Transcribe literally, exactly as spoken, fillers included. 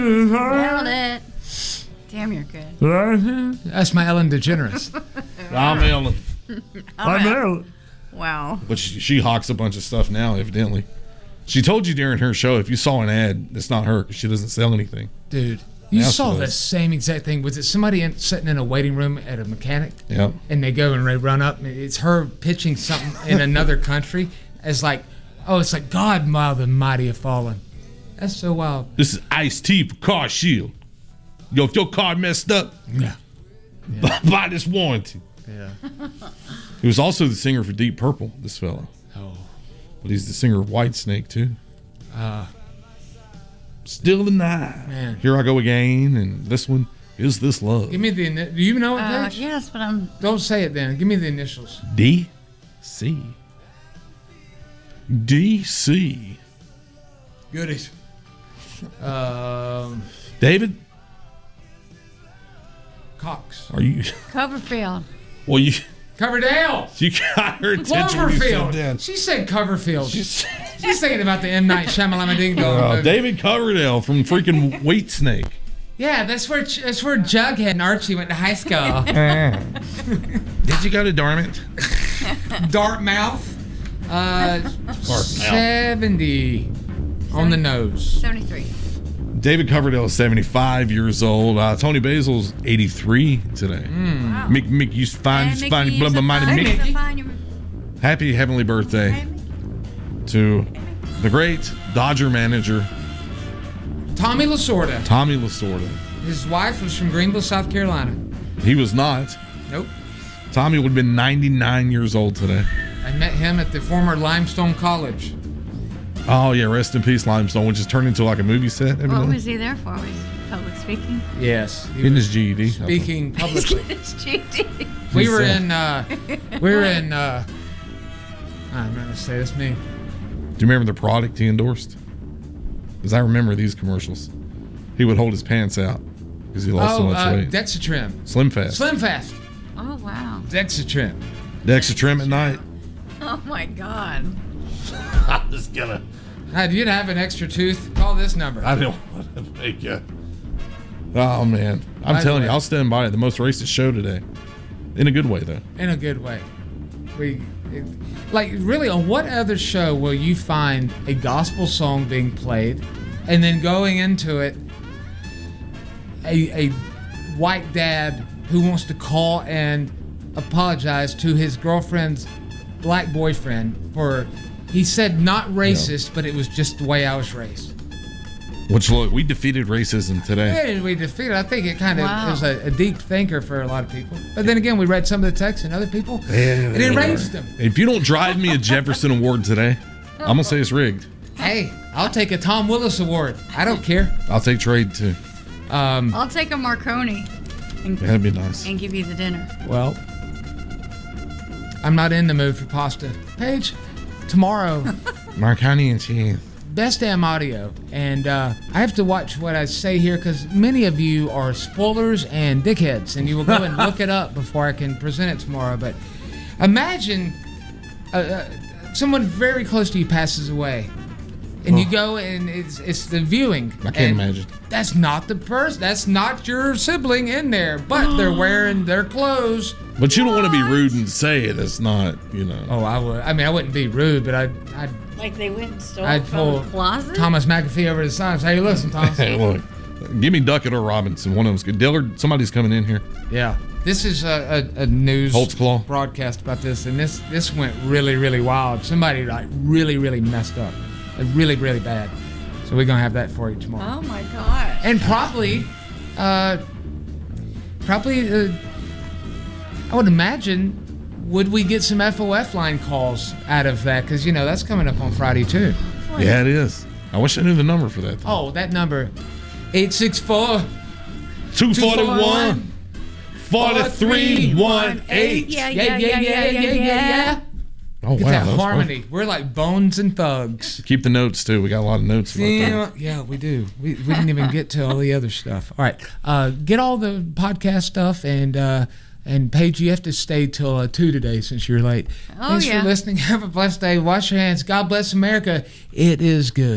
Nailed it. Damn, you're good. That's my Ellen DeGeneres. I'm Ellen. I'm Ellen. Wow. But she, she hawks a bunch of stuff now, evidently. She told you during her show, if you saw an ad, it's not her because she doesn't sell anything. Dude, you Now saw she the does. same exact thing. Was it somebody in, sitting in a waiting room at a mechanic? Yep. And they go and they run up. And it's her pitching something in another country. It's like, oh, it's like God, while the mighty have fallen. That's so wild. This is Ice-T for Car Shield. Yo, if your car messed up, Yeah. buy this warranty. Yeah. He was also the singer for Deep Purple, this fella. Oh. But he's the singer of Whitesnake, too. Uh, Still the night. Man. Here I Go Again, and this one, Is This Love? give me the. ini- Do you know it, Uh, Paige? yes, but I'm. Don't say it then. Give me the initials. D C. D C. Goodies. Um, David, Cox. are you? Coverfield. Well, you Coverdale. you got her attention when you said Cloverfield. that. She said Coverfield. She's, thinking about the M. Night Shyamalan Ding Dong. Uh, movie. David Coverdale from freaking Whitesnake. Yeah, that's where that's where Jughead and Archie went to high school. Did you go to Dartmouth? Dartmouth. Uh, Dartmouth. seventy on the nose. seventy-three. David Coverdale is seventy-five years old. Uh, Tony Basil's eighty-three today. Wow. Mick, Mick, you find, And Mickey find, blah, is blah, a mighty fine- Mick. is a fine- Happy heavenly birthday Hey, to the great Dodger manager, Tommy Lasorda. Tommy Lasorda. His wife was from Greenville, South Carolina. He was not. Nope. Tommy would have been ninety-nine years old today. I met him at the former Limestone College. Oh, yeah, rest in peace, Limestone, which has turned into like a movie set. What evidently. was he there for? Was he public speaking? Yes. he Getting was his G E D. Speaking publicly. It's G D. We were He's, uh, in, uh, we were in, uh, I'm not going to say this name. Do you remember the product he endorsed? Because I remember these commercials. He would hold his pants out because he lost so Oh, much uh, weight. Dexatrim. Slim Fast. Slim Fast. Oh, wow. Dexatrim. Dexatrim at night. Oh, my God. I was gonna. Hey, do you have an extra tooth? Call this number. I don't want to make you. Oh man, I'm By the telling way- you, I'll stand by it. The most racist show today, in a good way though. In a good way. We, it, like, really, on what other show will you find a gospel song being played, and then going into it, a a white dad who wants to call and apologize to his girlfriend's black boyfriend for, he said not racist, but it was just the way I was raised. Which look, we defeated racism today. Yeah, did we defeated? I think it kind of Wow. was a, a deep thinker for a lot of people. But then again, we read some of the texts and other people, Yeah, it enraged them. If you don't drive me a Jefferson Award today, I'm gonna say it's rigged. Hey, I'll take a Tom Willis Award. I don't care. I'll take trade too. Um, I'll take a Marconi and, That'd be nice. and give you the dinner. well, I'm not in the mood for pasta. Paige, tomorrow, Marconi and cheese. best damn audio. And uh, I have to watch what I say here because many of you are spoilers and dickheads, and you will go and look it up before I can present it tomorrow. But imagine uh, uh, someone very close to you passes away, and you go and it's it's the viewing. I can't and imagine. That's not the person. That's not your sibling in there, but they're wearing their clothes. But you don't want to be rude and say it. It's not, you know. Oh, I would. I mean, I wouldn't be rude, but I'd, I'd Like they went and stole I'd from pull the closet? Thomas McAfee over to the side and say, "Hey, listen, Thomas." Hey, look, give me Duckett or Robinson. One of them's good. Dillard, somebody's coming in here. Yeah. This is a, a, a news Holtzclaw. broadcast about this, and this this went really, really wild. Somebody like really, really messed up, like, really, really bad. So we're gonna have that for you tomorrow, Oh, my God. and probably, uh, probably, uh, I would imagine, would we get some F O F line calls out of that? Because you know that's coming up on Friday too. Yeah, it is. I wish I knew the number for that. Though. Oh, that number, eight six four. two forty-one, forty-three, one eight. Yeah, yeah, yeah, yeah, yeah, yeah. Oh, Get wow. that that was harmony. We're like Bones and Thugs. fun. Keep the notes, too. We got a lot of notes. About that. Yeah, yeah, we do. We, we didn't even get to all the other stuff. All right, uh, get all the podcast stuff, and uh, and Paige, you have to stay till uh, two today since you're late. Oh, Thanks yeah. for listening. Have a blessed day. Wash your hands. God bless America. It is good.